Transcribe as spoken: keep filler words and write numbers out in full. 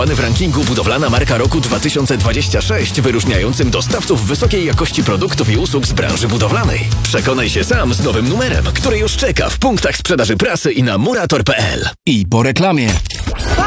wytypowany w rankingu Budowlana Marka Roku dwa tysiące dwadzieścia sześć, wyróżniającym dostawców wysokiej jakości produktów i usług z branży budowlanej. Przekonaj się sam z nowym numerem, który już czeka w punktach sprzedaży prasy i na murator kropka p l. I po reklamie.